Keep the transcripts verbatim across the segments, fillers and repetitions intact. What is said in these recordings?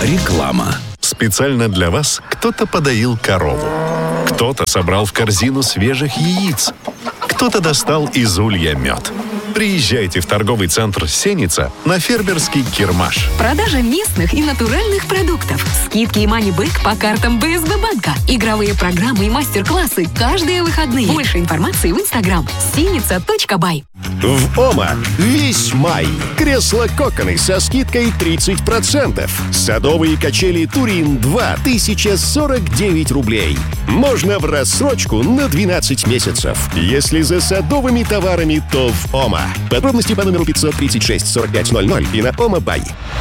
Реклама. Специально для вас кто-то подоил корову. Кто-то собрал в корзину свежих яиц. Кто-то достал из улья мед. Приезжайте в торговый центр «Сеница» на фермерский Кирмаш. Продажа местных и натуральных продуктов. Скидки и мани-бэк по картам бэ эс бэ банка. Игровые программы и мастер-классы каждые выходные. Больше информации в инстаграм сеница точка бай. В ОМА весь май. Кресла-коконы со скидкой тридцать процентов. Садовые качели Турин два тысяча сорок девять рублей. Можно в рассрочку на двенадцать месяцев. Если за садовыми товарами, то в ОМА. Подробности по номеру пятьсот тридцать шесть сорок пять ноль ноль и на ОМА Бай.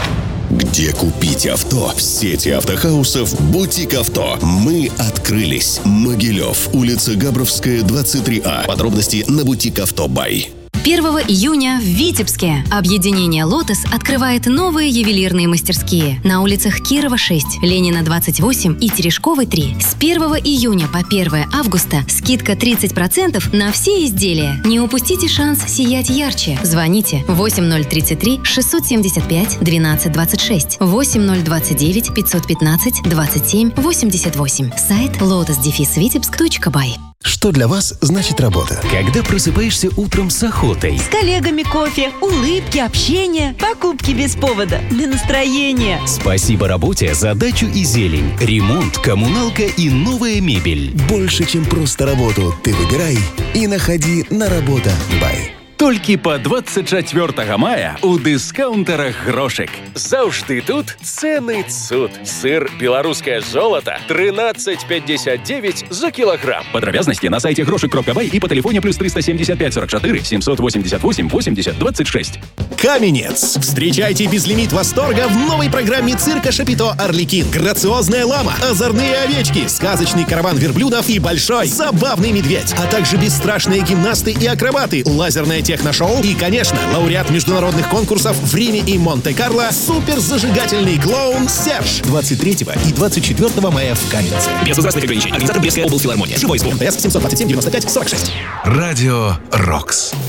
Где купить авто? В сети автохаусов «Бутик Авто». Мы открылись. Могилев, улица Габровская, двадцать три А. Подробности на «Бутик Авто Бай». первого июня в Витебске объединение «Лотос» открывает новые ювелирные мастерские на улицах Кирова, шесть, Ленина, двадцать восемь и Терешковой, три. С первого июня по первое августа скидка тридцать процентов на все изделия. Не упустите шанс сиять ярче. Звоните восемь ноль тридцать три шестьсот семьдесят пять двенадцать двадцать шесть, восемь ноль двадцать девять пятьсот пятнадцать двадцать семь восемьдесят восемь. Сайт лотос дефис витебск точка бай. Что для вас значит работа? Когда просыпаешься утром с охотой. С коллегами кофе, улыбки, общение, покупки без повода, для настроения. Спасибо работе за дачу и зелень, ремонт, коммуналка и новая мебель. Больше, чем просто работу, ты выбирай и находи на работа Бай. Толькі па двадцять чацвёртага мая у дыскаунтарах грошык. Заўжды тут цэны цуд. Сыр беларускае золата тринадцать пятьдесят девять за килограмм. Падрабязнасці на сайте грошык кропка бай и по телефоне плюс триста семьдесят пять сорок четыре семьсот восемьдесят восемь восемьдесят двадцать шесть. Каменец. Встречайте безлимит восторга в новой программе цирка Шапито Орликин. Грациозная лама, озорные овечки, сказочный караван верблюдов и большой забавный медведь, а также бесстрашные гимнасты и акробаты, лазерное техношоу и, конечно, лауреат международных конкурсов в Риме и Монте-Карло суперзажигательный клоун Серж. двадцать третьего и двадцать четвёртого мая в Каменце. Без возрастных ограничений. Организатор Брестская облфилармония. Живой звук. МТС семьсот двадцать семь девяносто пять сорок шесть. Радио «Рокс».